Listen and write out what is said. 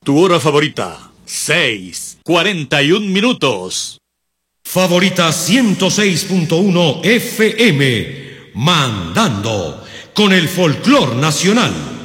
Tu hora favorita, 6:41. Favorita 106.1 FM, mandando con el folclor nacional.